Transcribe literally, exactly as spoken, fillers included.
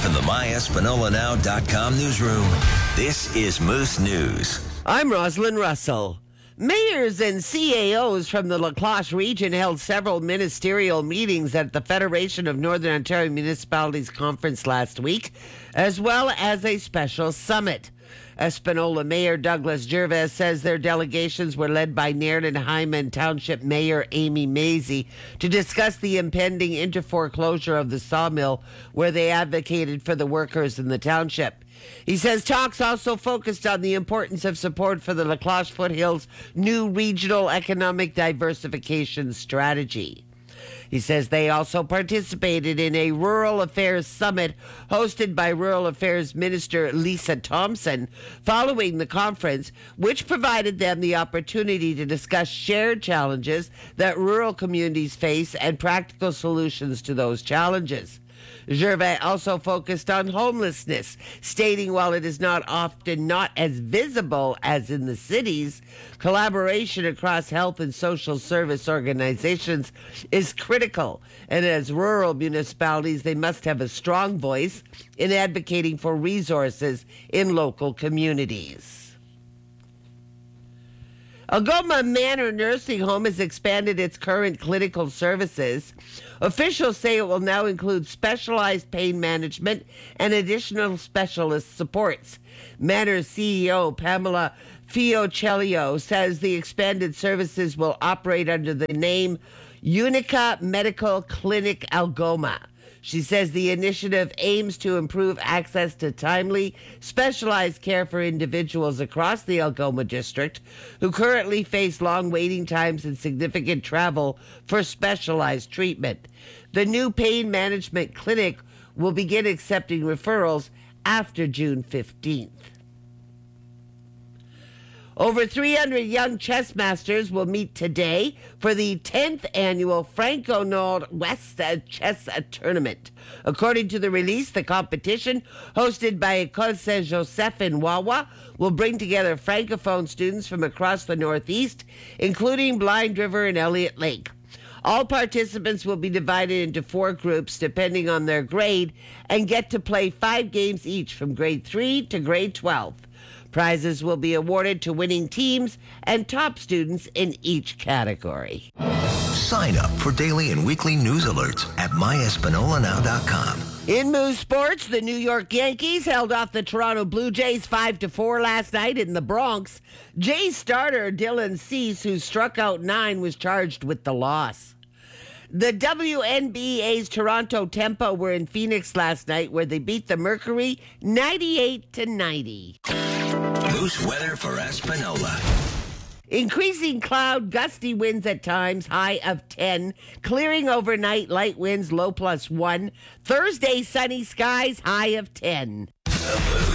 From the my espanola now dot com newsroom, this is Moose News. I'm Rosalind Russell. Mayors and C A Os from the La Cloche region held several ministerial meetings at the Federation of Northern Ontario Municipalities Conference last week, as well as a special summit. Espanola Mayor Douglas Gervais says their delegations were led by Nairn and Hyman Township Mayor Amy Mazie to discuss the impending interforeclosure of the sawmill, where they advocated for the workers in the township. He says talks also focused on the importance of support for the La Cloche Foothills' new regional economic diversification strategy. He says they also participated in a Rural Affairs Summit hosted by Rural Affairs Minister Lisa Thompson following the conference, which provided them the opportunity to discuss shared challenges that rural communities face and practical solutions to those challenges. Gervais also focused on homelessness, stating while it is not often not as visible as in the cities, collaboration across health and social service organizations is critical, and as rural municipalities, they must have a strong voice in advocating for resources in local communities. Algoma Manor Nursing Home has expanded its current clinical services. Officials say it will now include specialized pain management and additional specialist supports. Manor's C E O, Pamela Fiocelio, says the expanded services will operate under the name Unica Medical Clinic Algoma. She says the initiative aims to improve access to timely, specialized care for individuals across the Algoma district who currently face long waiting times and significant travel for specialized treatment. The new pain management clinic will begin accepting referrals after June fifteenth. Over three hundred young chess masters will meet today for the tenth annual Franco Nord-West Chess Tournament. According to the release, the competition, hosted by École Saint-Joseph in Wawa, will bring together Francophone students from across the Northeast, including Blind River and Elliott Lake. All participants will be divided into four groups depending on their grade and get to play five games each from grade three to grade twelve. Prizes will be awarded to winning teams and top students in each category. Sign up for daily and weekly news alerts at my espanola now dot com. In Moose Sports, the New York Yankees held off the Toronto Blue Jays five to four last night in the Bronx. Jays starter Dylan Cease, who struck out nine, was charged with the loss. The W N B A's Toronto Tempo were in Phoenix last night, where they beat the Mercury ninety-eight to ninety. Moose weather for Espanola. Increasing cloud, gusty winds at times, high of ten. Clearing overnight, light winds, low plus one. Thursday, sunny skies, high of ten.